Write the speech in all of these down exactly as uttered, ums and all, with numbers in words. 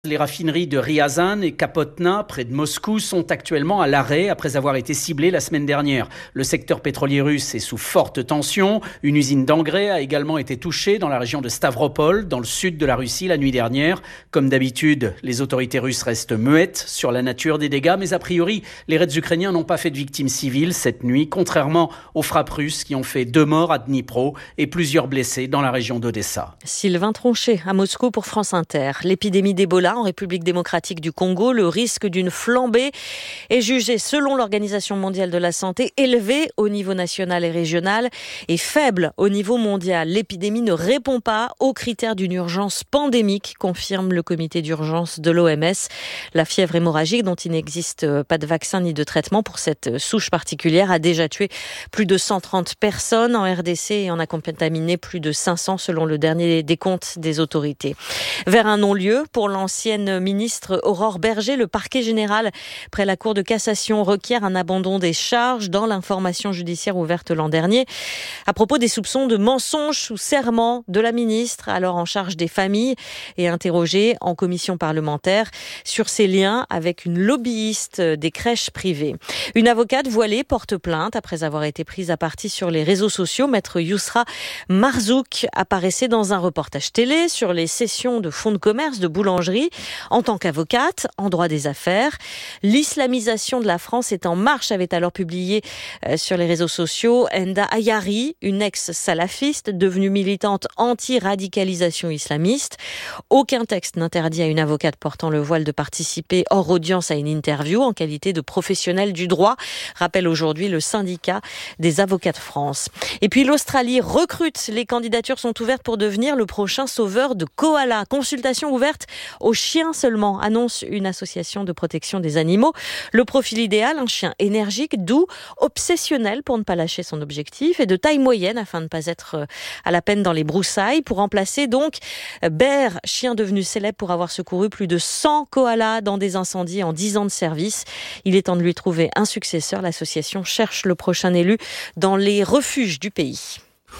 Les raffineries de Ryazan et Kapotna, près de Moscou, sont actuellement à l'arrêt après avoir été ciblées la semaine dernière. Le secteur pétrolier russe est sous forte tension. Une usine d'engrais a également été touchée dans la région de Stavropol, dans le sud de la Russie, la nuit dernière. Comme d'habitude, les autorités russes restent muettes sur la nature des dégâts, mais a priori, les raids ukrainiens n'ont pas fait de victimes civiles cette nuit, contrairement aux frappes russes qui ont fait deux morts à Dnipro et plusieurs blessés dans la région d'Odessa. Sylvain Tronchet à Moscou pour France Inter. L'épidémie d'Ebola en République démocratique du Congo, le risque d'une flambée est jugé, selon l'Organisation mondiale de la santé, élevé au niveau national et régional et faible au niveau mondial. L'épidémie ne répond pas aux critères d'une urgence pandémique, confirme le comité d'urgence de l'O M S. La fièvre hémorragique, dont il n'existe pas de vaccin ni de traitement pour cette souche particulière, a déjà tué plus de cent trente personnes en R D C et en a contaminé plus de cinq cents selon le dernier décompte des autorités. Vers un non-lieu pour l'ancienne ministre Aurore Berger, le parquet général près la Cour de cassation requiert un abandon des charges dans l'information judiciaire ouverte l'an dernier à propos des soupçons de mensonges sous serment de la ministre, alors en charge des familles et interrogée en commission parlementaire sur ses liens avec une lobbyiste des crèches privées. Une avocate voilée porte plainte après avoir été prise à partie sur les réseaux sociaux. Maître Yousra Marzouk apparaissait dans un reportage télé sur les sessions de fonds de commerce de boulangerie en tant qu'avocate en droit des affaires. L'islamisation de la France est en marche, avait alors publié euh, sur les réseaux sociaux Enda Ayari, une ex-salafiste devenue militante anti-radicalisation islamiste. Aucun texte n'interdit à une avocate portant le voile de participer hors audience à une interview en qualité de professionnelle du droit, rappelle aujourd'hui le syndicat des avocats de France. Et puis l'Australie recrute. Les candidatures sont ouvertes pour devenir le prochain sauveur de koalas. Consultation ouverte aux chiens seulement, annonce une association de protection des animaux. Le profil idéal, un chien énergique, doux, obsessionnel pour ne pas lâcher son objectif et de taille moyenne afin de ne pas être à la peine dans les broussailles, pour remplacer donc Bear, chien devenu célèbre pour avoir secouru plus de cent koalas dans des incendies en dix ans de service. Il est temps de lui trouver un successeur. L'association cherche le prochain élu dans les refuges du pays.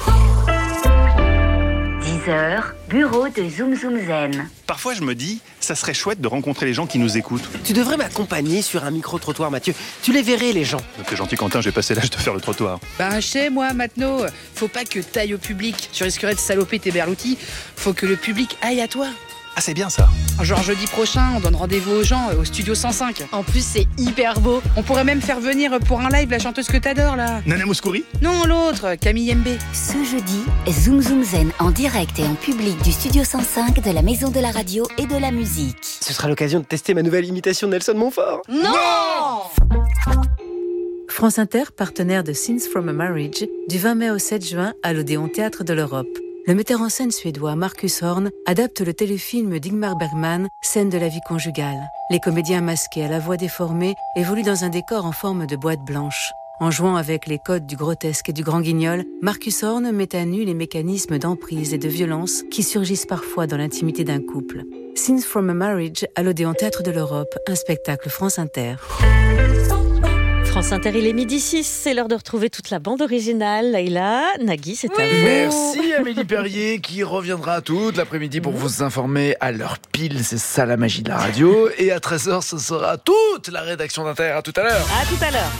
dix heures, bureau de Zoom Zoom Zen. Parfois, je me dis, ça serait chouette de rencontrer les gens qui nous écoutent. Tu devrais m'accompagner sur un micro-trottoir, Mathieu. Tu les verrais, les gens. T'es gentil, Quentin, j'ai passé l'âge de faire le trottoir. Bah, je sais, moi, maintenant, faut pas que t'ailles au public. Tu risquerais de saloper tes berloutis. Faut que le public aille à toi. Ah, c'est bien ça. Genre jeudi prochain, on donne rendez-vous aux gens au studio cent cinq. En plus, c'est hyper beau. On pourrait même faire venir pour un live la chanteuse que t'adores, là. Nana Mouskouri ? Non, l'autre, Camille Mbé. Ce jeudi, Zoom Zoom Zen en direct et en public du studio cent cinq de la Maison de la Radio et de la Musique. Ce sera l'occasion de tester ma nouvelle imitation de Nelson Montfort. Non, France Inter, partenaire de Scenes from a Marriage, du vingt mai au sept juin à l'Odéon Théâtre de l'Europe. Le metteur en scène suédois Marcus Horn adapte le téléfilm d'Ingmar Bergman, Scène de la vie conjugale. Les comédiens masqués à la voix déformée évoluent dans un décor en forme de boîte blanche. En jouant avec les codes du grotesque et du grand guignol, Marcus Horn met à nu les mécanismes d'emprise et de violence qui surgissent parfois dans l'intimité d'un couple. Scenes from a Marriage à l'Odéon Théâtre de l'Europe, un spectacle France Inter. France Inter, il est midi six, c'est l'heure de retrouver toute la bande originale. Laïla, Nagui, c'est oui. à vous. Merci Amélie Perrier qui reviendra toute l'après-midi pour vous informer à l'heure pile, c'est ça la magie de la radio. Et à treize heures, ce sera toute la rédaction d'Inter. À tout à l'heure. À tout à l'heure.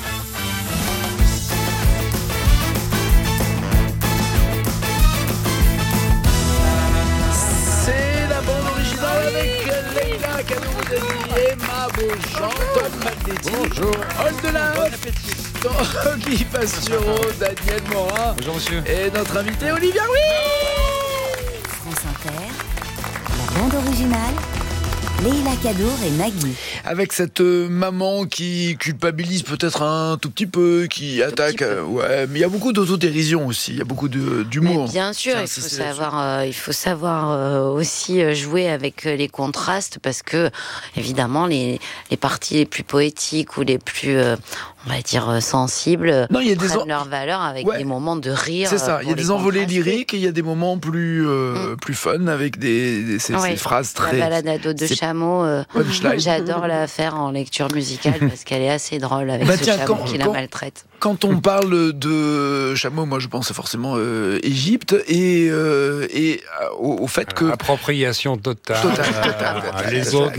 C'est la bande originale avec Leïla Kadou, Emma Beaujean, Tom Magnetti, bonjour, Oldelin, bon appétit, Tanguy Pastureau, Daniel Morin, bonjour monsieur, et notre invité Olivia Louis. France Inter, la bande originale, Leïla Kadour et Nagui. Avec cette euh, maman qui culpabilise peut-être un tout petit peu, qui attaque, euh, ouais, mais il y a beaucoup d'autodérision aussi, il y a beaucoup de, d'humour. Mais bien sûr, il faut, savoir, euh, il faut savoir euh, aussi jouer avec les contrastes parce que, évidemment, les, les parties les plus poétiques ou les plus, euh, on va dire, sensibles, non, il y a prennent des en... leur valeur avec ouais. des moments de rire. C'est ça, il y a des envolées lyriques et il y a des moments plus, euh, mm. plus fun avec des, des ces, ouais. ces phrases très... La balade à dos de chameau, euh, j'adore la faire en lecture musicale parce qu'elle est assez drôle avec bah ce tiens, chameau quand, qui quand, la maltraite. Quand on parle de chameau, moi je pense forcément euh, Égypte et, euh, et euh, au, au fait que... Appropriation totale. Totale, totale, totale. Les autres